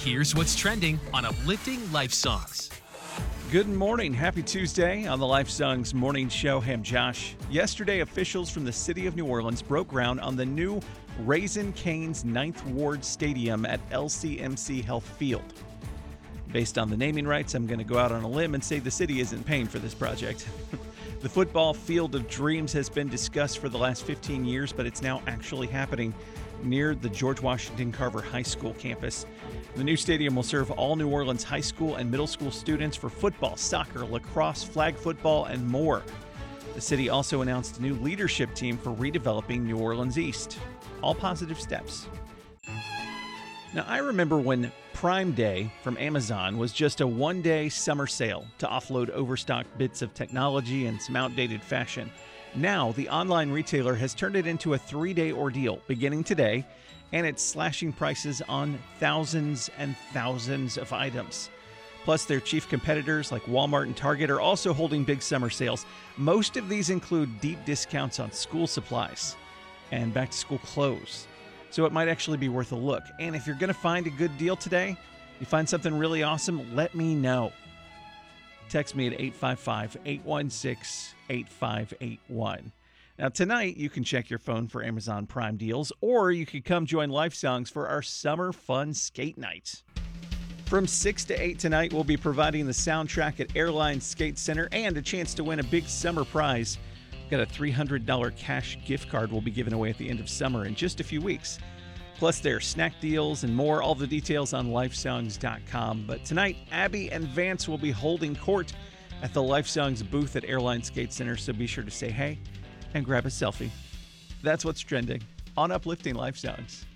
Here's what's trending on Uplifting Life Songs. Good morning. Happy Tuesday on the Life Songs Morning Show. Hey, I'm Josh. Yesterday, officials from the city of New Orleans broke ground on the new Raising Cane's Ninth Ward Stadium at LCMC Health Field. Based on the naming rights, I'm going to go out on a limb and say the city isn't paying for this project. The football field of dreams has been discussed for the last 15 years, but it's now actually happening near the George Washington Carver High School campus. The new stadium will serve all New Orleans high school and middle school students for football, soccer, lacrosse, flag football, and more. The city also announced a new leadership team for redeveloping New Orleans East. All positive steps. Now, I remember when Prime Day from Amazon was just a one-day summer sale to offload overstocked bits of technology and some outdated fashion. Now, the online retailer has turned it into a 3-day ordeal beginning today, and it's slashing prices on thousands and thousands of items. Plus, their chief competitors like Walmart and Target are also holding big summer sales. Most of these include deep discounts on school supplies and back-to-school clothes. So it might actually be worth a look. And if you're going to find a good deal today, you find something really awesome, let me know. Text me at 855-816-8581. Now, tonight, you can check your phone for Amazon Prime deals, or you could come join Life Songs for our summer fun skate night. From 6 to 8 tonight, we'll be providing the soundtrack at Airline Skate Center and a chance to win a big summer prize. We've got a $300 cash gift card we'll be giving away at the end of summer in just a few weeks. Plus, there are snack deals and more. All the details on lifesongs.com. But tonight, Abby and Vance will be holding court at the Life Songs booth at Airline Skate Center, so be sure to say hey and grab a selfie. That's what's trending on Uplifting Life Songs.